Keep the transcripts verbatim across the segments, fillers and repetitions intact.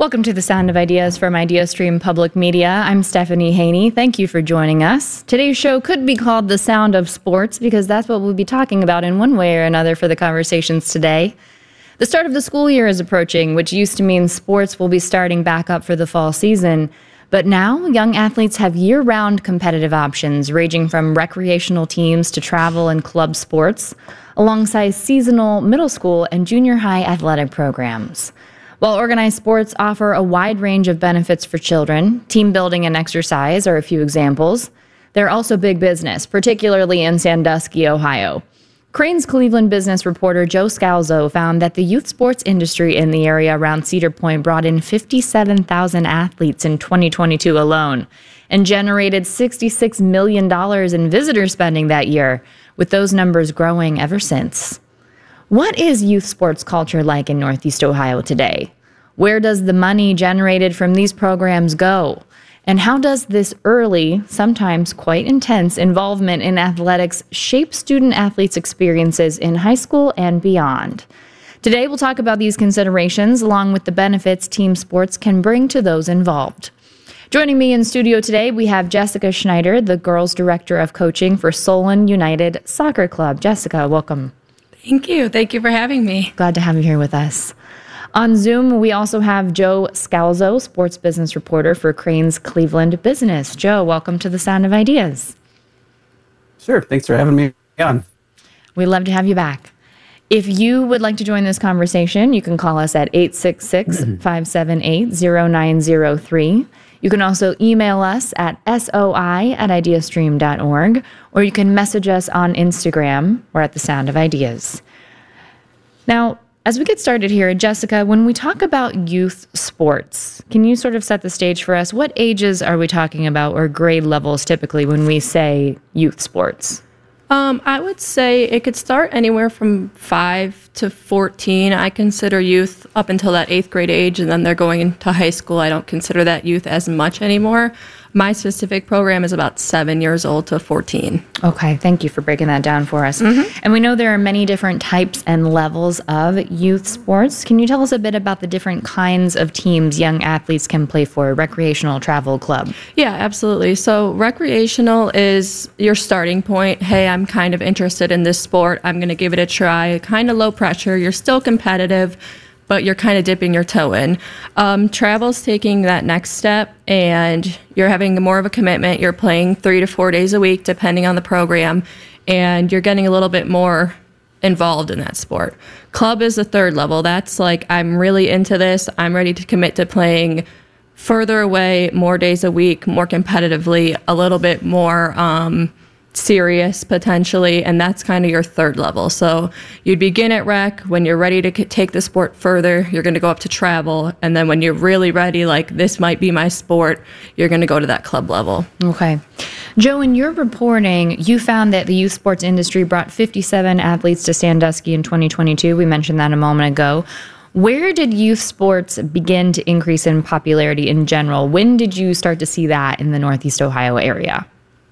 Welcome to the Sound of Ideas from IdeaStream Public Media. I'm Stephanie Haney. Thank you for joining us. Today's show could be called The Sound of Sports because that's what we'll be talking about in one way or another for the conversations today. The start of the school year is approaching, which used to mean sports will be starting back up for the fall season. But now, young athletes have year-round competitive options, ranging from recreational teams to travel and club sports, alongside seasonal middle school and junior high athletic programs. While organized sports offer a wide range of benefits for children, team building and exercise are a few examples. They're also big business, particularly in Sandusky, Ohio. Crain's Cleveland business reporter Joe Scalzo found that the youth sports industry in the area around Cedar Point brought in fifty-seven thousand athletes in twenty twenty-two alone and generated sixty-six million dollars in visitor spending that year, with those numbers growing ever since. What is youth sports culture like in Northeast Ohio today? Where does the money generated from these programs go? And how does this early, sometimes quite intense, involvement in athletics shape student athletes' experiences in high school and beyond? Today, we'll talk about these considerations along with the benefits team sports can bring to those involved. Joining me in studio today, we have Jessica Schneider, the girls' director of coaching for Solon United Soccer Club. Jessica, welcome. Thank you. Thank you for having me. Glad to have you here with us. On Zoom, we also have Joe Scalzo, sports business reporter for Crain's Cleveland Business. Joe, welcome to the Sound of Ideas. Sure. Thanks for having me on. We'd love to have you back. If you would like to join this conversation, you can call us at eight six six, five seven eight, zero nine zero three. You can also email us at soi at ideastream dot org, or you can message us on Instagram. We're at the Sound of Ideas. Now, as we get started here, Jessica, when we talk about youth sports, can you sort of set the stage for us? What ages are we talking about, or grade levels typically when we say youth sports? Um, I would say it could start anywhere from five to fourteen. I consider youth up until that eighth grade age, and then they're going into high school. I don't consider that youth as much anymore. My specific program is about seven years old to fourteen. Okay, thank you for breaking that down for us. Mm-hmm. And we know there are many different types and levels of youth sports. Can you tell us a bit about the different kinds of teams young athletes can play for, recreational, travel, club? Yeah, absolutely. So recreational is your starting point. Hey, I'm kind of interested in this sport. I'm going to give it a try. Kind of low pressure. You're still competitive, but you're kind of dipping your toe in. Um, travel's taking that next step, and you're having more of a commitment. You're playing three to four days a week, depending on the program, and you're getting a little bit more involved in that sport. Club is the third level. That's like, I'm really into this. I'm ready to commit to playing further away, more days a week, more competitively, a little bit more um, serious potentially, and that's kind of your third level. So you'd begin at rec. When you're ready to c- take the sport further, you're going to go up to travel, and then when you're really ready, like this might be my sport, you're going to go to that club level. Okay. Joe, in your reporting, you found that the youth sports industry brought fifty-seven athletes to Sandusky in twenty twenty-two. We mentioned that a moment ago. Where did youth sports begin to increase in popularity in general? When did you start to see that in the Northeast Ohio area?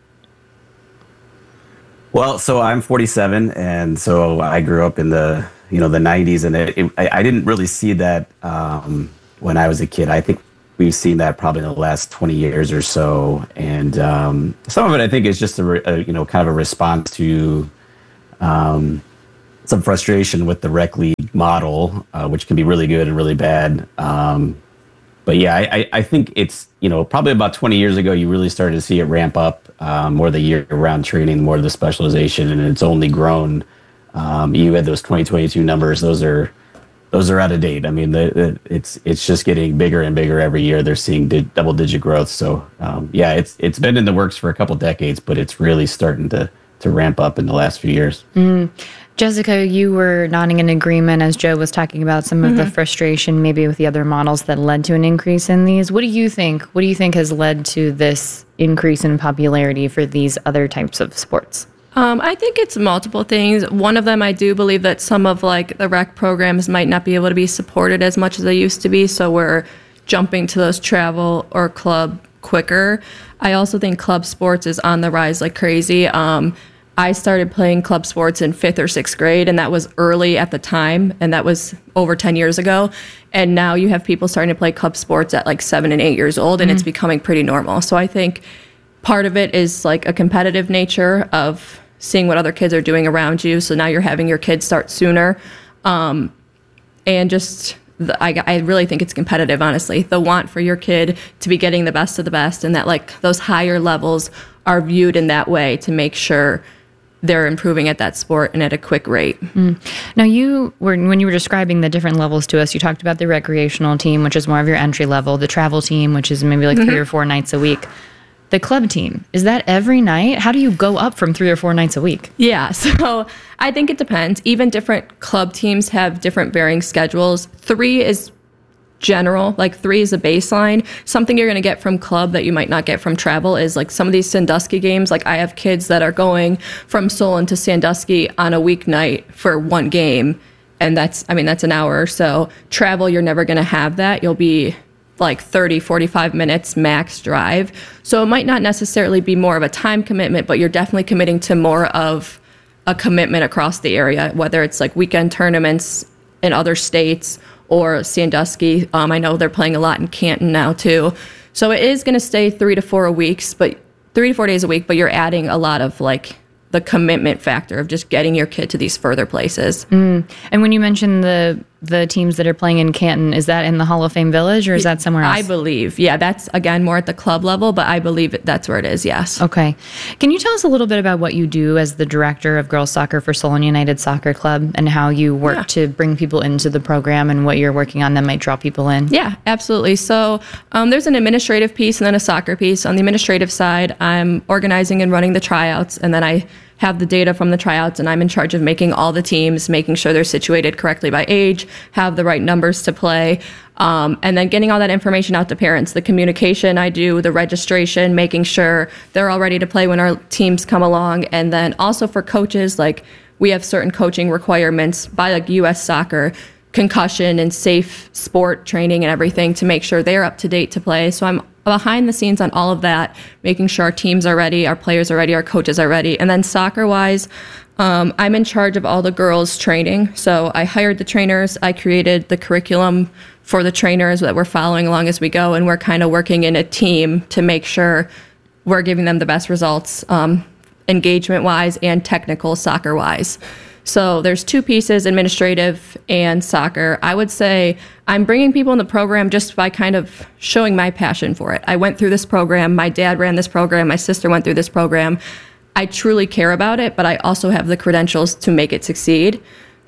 Well, so I'm forty-seven, and so I grew up in the you know the nineties, and it, it, I, I didn't really see that um, when I was a kid. I think we've seen that probably in the last twenty years or so, and um, some of it I think is just a, re, a you know kind of a response to um, some frustration with the rec league model, uh, which can be really good and really bad. Um, But yeah, I, I think it's, you know, probably about twenty years ago, you really started to see it ramp up, um, more the year-round training, more the specialization, and it's only grown. Um, you had those twenty twenty-two numbers; those are those are out of date. I mean, the, the, it's it's just getting bigger and bigger every year. They're seeing di- double-digit growth. So um, yeah, it's it's been in the works for a couple decades, but it's really starting to to ramp up in the last few years. Mm. Jessica, you were nodding in agreement as Joe was talking about some of mm-hmm. the frustration maybe with the other models that led to an increase in these. What do you think? What do you think has led to this increase in popularity for these other types of sports? Um, I think it's multiple things. One of them, I do believe that some of like the rec programs might not be able to be supported as much as they used to be, so we're jumping to those travel or club quicker. I also think club sports is on the rise like crazy. Um, I started playing club sports in fifth or sixth grade, and that was early at the time, and that was over ten years ago. And now you have people starting to play club sports at like seven and eight years old, and mm-hmm. it's becoming pretty normal. So I think part of it is like a competitive nature of seeing what other kids are doing around you. So now you're having your kids start sooner. Um, and just, the, I, I really think it's competitive, honestly. The want for your kid to be getting the best of the best, and that like those higher levels are viewed in that way to make sure they're improving at that sport and at a quick rate. Mm. Now, you were when you were describing the different levels to us, you talked about the recreational team, which is more of your entry level, the travel team, which is maybe like mm-hmm. three or four nights a week. The club team, is that every night? How do you go up from three or four nights a week? Yeah, so I think it depends. Even different club teams have different varying schedules. Three is general, like three is a baseline. Something you're going to get from club that you might not get from travel is like some of these Sandusky games. Like I have kids that are going from Solon to Sandusky on a weeknight for one game. And that's, I mean, that's an hour or so. Travel, you're never going to have that. You'll be like thirty, forty-five minutes max drive. So it might not necessarily be more of a time commitment, but you're definitely committing to more of a commitment across the area, whether it's like weekend tournaments in other states or Sandusky. Um, I know they're playing a lot in Canton now too. So it is going to stay three to four weeks, but three to four days a week, but you're adding a lot of like the commitment factor of just getting your kid to these further places. Mm. And when you mentioned the the teams that are playing in Canton, is that in the Hall of Fame Village or is that somewhere else? I believe, yeah, that's again more at the club level, but I believe that's where it is, yes. Okay. Can you tell us a little bit about what you do as the director of girls soccer for Solon United Soccer Club and how you work yeah. to bring people into the program and what you're working on that might draw people in? Yeah, absolutely. So um, there's an administrative piece and then a soccer piece. On the administrative side, I'm organizing and running the tryouts, and then I have the data from the tryouts, and I'm in charge of making all the teams, making sure they're situated correctly by age, have the right numbers to play, um, and then getting all that information out to parents. The communication I do, the registration, making sure they're all ready to play when our teams come along, and then also for coaches, like we have certain coaching requirements by like U S Soccer, concussion and safe sport training and everything to make sure they're up to date to play. So I'm behind the scenes on all of that, making sure our teams are ready, our players are ready, our coaches are ready. And then soccer-wise, um, I'm in charge of all the girls' training. So I hired the trainers. I created the curriculum for the trainers that we're following along as we go, and we're kind of working in a team to make sure we're giving them the best results, um, engagement-wise and technical soccer-wise. So there's two pieces, administrative and soccer. I would say I'm bringing people in the program just by kind of showing my passion for it. I went through this program. My dad ran this program. My sister went through this program. I truly care about it, but I also have the credentials to make it succeed.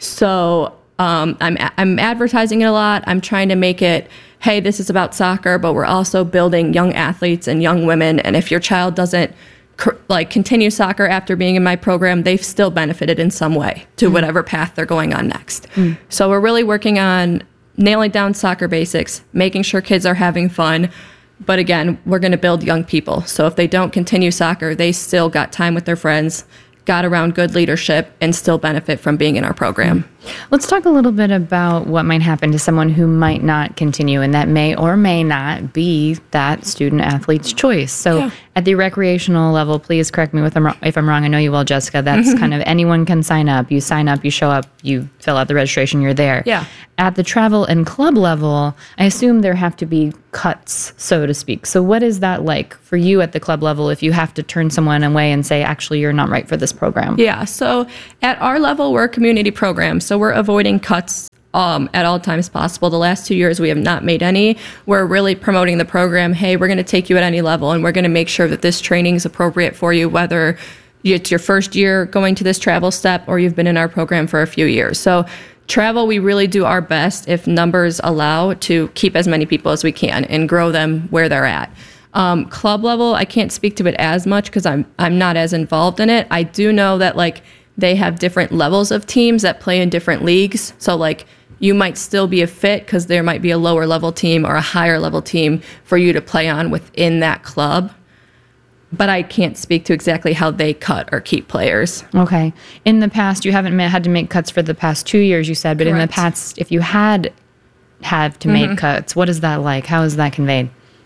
So um, I'm I'm advertising it a lot. I'm trying to make it, hey, this is about soccer, but we're also building young athletes and young women. And if your child doesn't like continue soccer after being in my program, they've still benefited in some way to mm. whatever path they're going on next. Mm. So we're really working on nailing down soccer basics, making sure kids are having fun. But again, we're going to build young people. So if they don't continue soccer, they still got time with their friends, got around good leadership, and still benefit from being in our program. Let's talk a little bit about what might happen to someone who might not continue, and that may or may not be that student athlete's choice. So yeah. At the recreational level, please correct me if I'm, if I'm wrong. I know you will, Jessica. That's mm-hmm. kind of anyone can sign up. You sign up, you show up, you fill out the registration, you're there. Yeah. At the travel and club level, I assume there have to be cuts, so to speak. So what is that like for you at the club level if you have to turn someone away and say, actually, you're not right for this program? Yeah. So at our level, we're a community program. So we're avoiding cuts um, at all times possible. The last two years, we have not made any. We're really promoting the program. Hey, we're going to take you at any level, and we're going to make sure that this training is appropriate for you, whether it's your first year going to this travel step or you've been in our program for a few years. So travel, we really do our best, if numbers allow, to keep as many people as we can and grow them where they're at. Um, club level, I can't speak to it as much because I'm I'm not as involved in it. I do know that like they have different levels of teams that play in different leagues. So like you might still be a fit because there might be a lower level team or a higher level team for you to play on within that club. But I can't speak to exactly how they cut or keep players. Okay. In the past, you haven't had to make cuts for the past two years, you said, but Correct. In the past, if you had had to mm-hmm. make cuts, what is that like? How is that conveyed?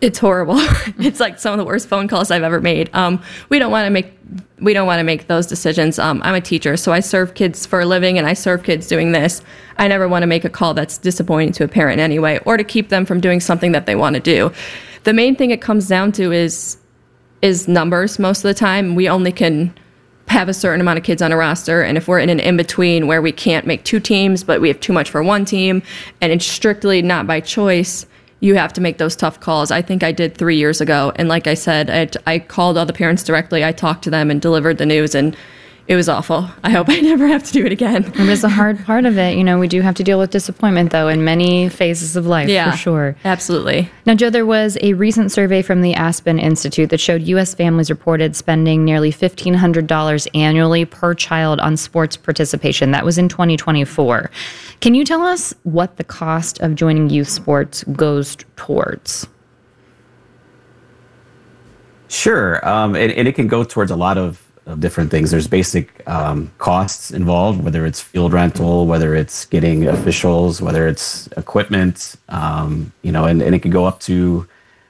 It's horrible. It's like some of the worst phone calls I've ever made. Um, we don't want to make we don't want to make those decisions. Um, I'm a teacher, so I serve kids for a living, and I serve kids doing this. I never want to make a call that's disappointing to a parent in any way, or to keep them from doing something that they want to do. The main thing it comes down to is is numbers. Most of the time, we only can have a certain amount of kids on a roster, and if we're in an in-between where we can't make two teams, but we have too much for one team, and it's strictly not by choice, you have to make those tough calls. I think I did three years ago. And like I said, I, I called all the parents directly. I talked to them and delivered the news, and it was awful. I hope I never have to do it again. It is a hard part of it. You know, we do have to deal with disappointment, though, in many phases of life, Yeah, for sure. Absolutely. Now, Joe, there was a recent survey from the Aspen Institute that showed U S families reported spending nearly fifteen hundred dollars annually per child on sports participation. That was in twenty twenty-four. Can you tell us what the cost of joining youth sports goes towards? Sure. Um, and, and it can go towards a lot of, of different things. There's basic um, costs involved, whether it's field rental, whether it's getting officials, whether it's equipment, um, you know, and, and it can go up to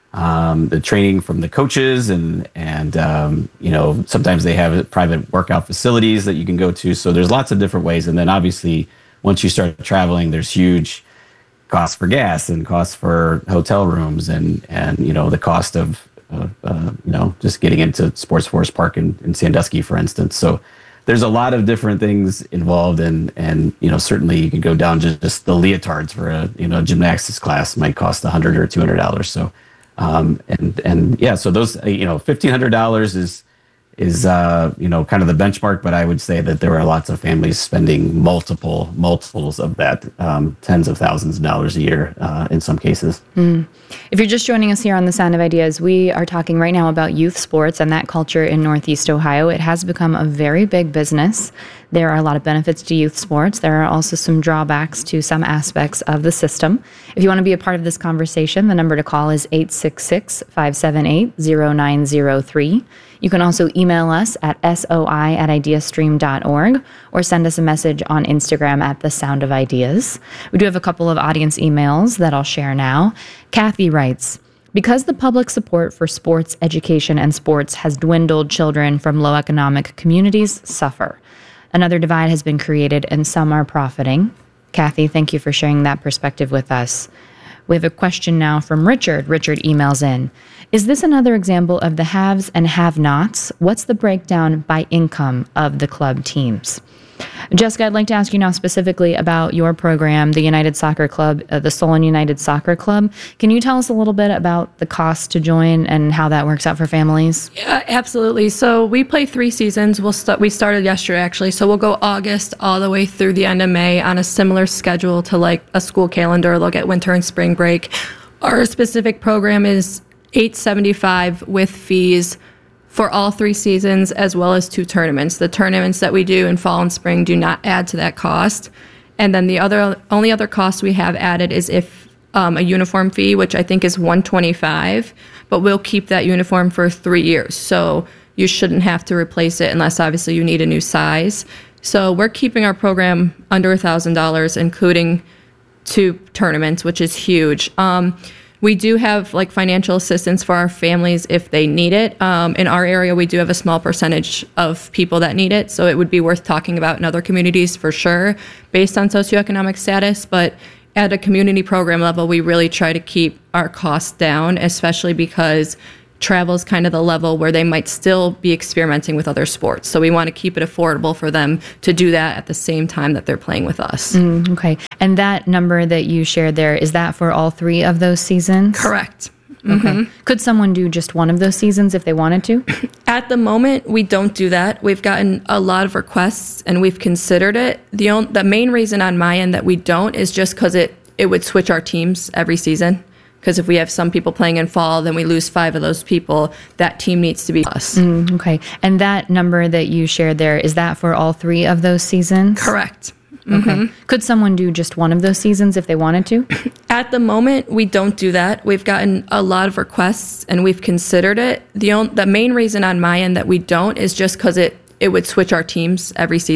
um, the training from the coaches, and, and um, you know, sometimes they have private workout facilities that you can go to. So there's lots of different ways. And then obviously, once you start traveling, there's huge costs for gas and costs for hotel rooms, and, and you know, the cost of Uh, uh, you know, just getting into Sports Forest Park in, in Sandusky, for instance. So there's a lot of different things involved, and and you know, certainly you can go down to just the leotards for a you know gymnastics class might cost a hundred or two hundred dollars. So um, and and yeah, so those uh, you know fifteen hundred dollars is is uh, you know kind of the benchmark, but I would say that there are lots of families spending multiple multiples of that, um, tens of thousands of dollars a year uh, in some cases. Mm. If you're just joining us here on The Sound of Ideas, we are talking right now about youth sports and that culture in Northeast Ohio. It has become a very big business. There are a lot of benefits to youth sports. There are also some drawbacks to some aspects of the system. If you want to be a part of this conversation, the number to call is eight six six, five seven eight, zero nine zero three. You can also email us at soi at ideastream dot org or send us a message on Instagram at The Sound of Ideas. We do have a couple of audience emails that I'll share now. Kathy writes, because the public support for sports education and sports has dwindled, children from low economic communities suffer. Another divide has been created, and some are profiting. Kathy, thank you for sharing that perspective with us. We have a question now from Richard. Richard emails in. Is this another example of the haves and have-nots? What's the breakdown by income of the club teams? Jessica, I'd like to ask you now specifically about your program, the United Soccer Club, uh, the Solon United Soccer Club. Can you tell us a little bit about the cost to join and how that works out for families? Yeah, absolutely. So we play three seasons. We'll st- we started yesterday, actually. So we'll go August all the way through the end of May on a similar schedule to like a school calendar. They'll get winter and spring break. Our specific program is eight seventy-five with fees for all three seasons, as well as two tournaments. The tournaments that we do in fall and spring do not add to that cost. And then the other only other cost we have added is if um, a uniform fee, which I think is one twenty-five, but we'll keep that uniform for three years. So you shouldn't have to replace it unless obviously you need a new size. So we're keeping our program under one thousand dollars, including two tournaments, which is huge. Um, We do have like financial assistance for our families if they need it. Um, in our area, we do have a small percentage of people that need it, so it would be worth talking about in other communities for sure, based on socioeconomic status. But at a community program level, we really try to keep our costs down, especially because travel is kind of the level where they might still be experimenting with other sports. So we want to keep it affordable for them to do that at the same time that they're playing with us. Mm, okay. And that number that you shared there, is that for all three of those seasons? Correct. Okay. Mm-hmm. Could someone do just one of those seasons if they wanted to? At the moment, we don't do that. We've gotten a lot of requests, and we've considered it. The on, the main reason on my end that we don't is just because it, it would switch our teams every season. Because if we have some people playing in fall, then we lose five of those people. That team needs to be us. Mm, okay. And that number that you shared there, is that for all three of those seasons? Correct. Okay. Mm-hmm. Could someone do just one of those seasons if they wanted to? At the moment, we don't do that. We've gotten a lot of requests, and we've considered it. The on, the main reason on my end that we don't is just because it, it would switch our teams every season.